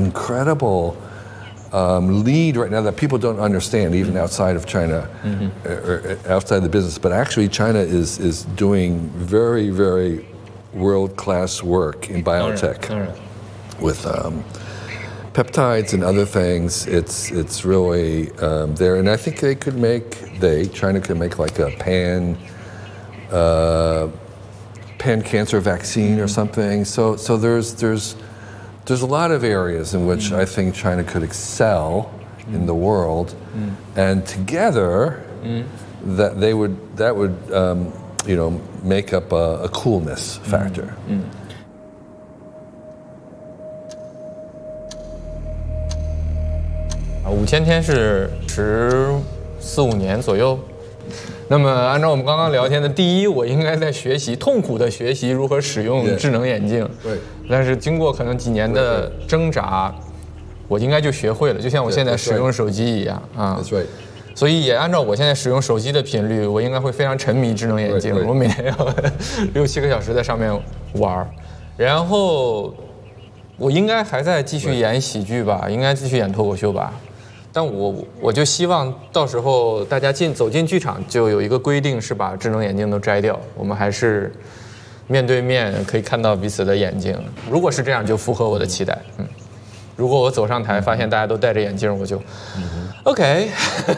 incredible lead right now that people don't understand, even outside of China, or outside the business. But actually, China is doing very, very world-class work in biotech with peptides and other things. It's really there, and I think China could make like a pan-cancer vaccine or something. So there's a lot of areas in which I think China could excel in the world, and together that would make up a coolness factor. 5000天是14、15年左右。那么按照我们刚刚聊天的，第一，我应该在痛苦的学习如何使用智能眼镜。 对。 但是经过可能几年的挣扎，我应该就学会了，就像我现在使用手机一样啊。 That's right. 所以也按照我现在使用手机的频率，我应该会非常沉迷智能眼镜。我每天要6、7个小时在上面玩，然后我应该还在继续演喜剧吧，应该继续演脱口秀吧。但我就希望到时候大家走进剧场就有一个规定是把智能眼镜都摘掉，我们还是面对面可以看到彼此的眼睛。如果是这样，就符合我的期待。如果我走上台发现大家都戴着眼镜，我就 OK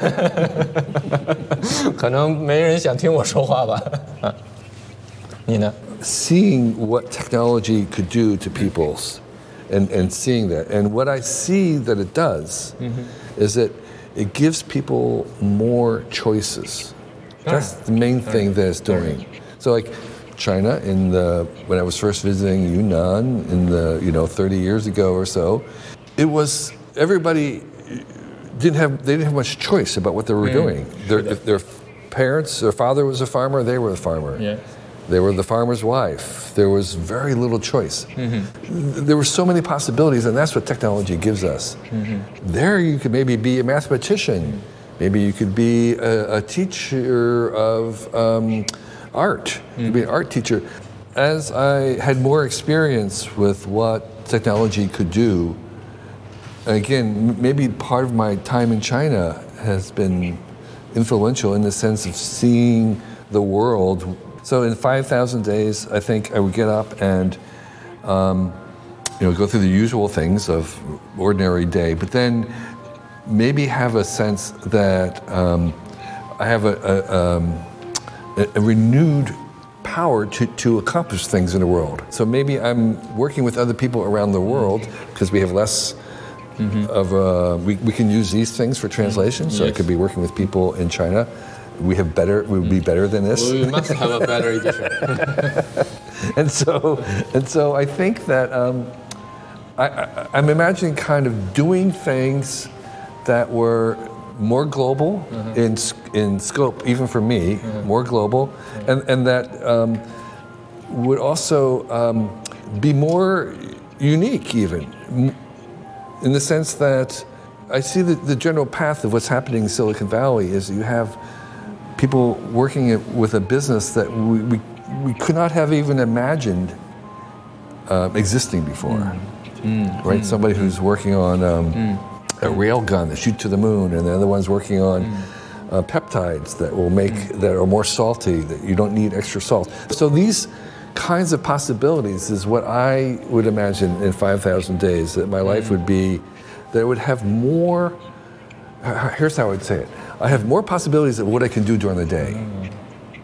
可能没人想听我说话吧。你呢？ Seeing what technology could do to people's and seeing that, and what I see that it does is that it gives people more choices. That's the main thing that it's doing. So like China when I was first visiting Yunnan in the 30 years ago or so, it was everybody didn't have much choice about what they were doing. Their parents, their father was a farmer, they were the farmer. Yeah. They were the farmer's wife. There was very little choice. There were so many possibilities, and that's what technology gives us. There you could maybe be a mathematician. Maybe you could be a teacher of art. You could be an art teacher. As I had more experience with what technology could do, again, maybe part of my time in China has been influential in the sense of seeing the world. So in 5,000 days, I think I would get up and go through the usual things of ordinary day, but then maybe have a sense that I have a renewed power to accomplish things in the world. So maybe I'm working with other people around the world because we have less of we can use these things for translation. So I could be working with people in China. We would be better than this. We must have a better edition. and so I think that I'm imagining kind of doing things that were more global in scope, even for me, more global, and that would also be more unique, even in the sense that I see the general path of what's happening in Silicon Valley is you have people working with a business that we could not have even imagined existing before, right? Somebody who's working on a rail gun that shoots to the moon, and the other one's working on peptides that will that are more salty, that you don't need extra salt. So these kinds of possibilities is what I would imagine in 5,000 days, that my life would be, that it would have more, here's how I would say it, I have more possibilities of what I can do during the day.